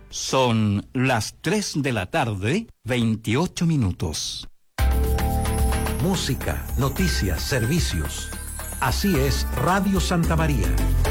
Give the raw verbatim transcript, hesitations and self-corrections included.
Son las tres de la tarde, veintiocho minutos. Música, noticias, servicios. Así es Radio Santa María.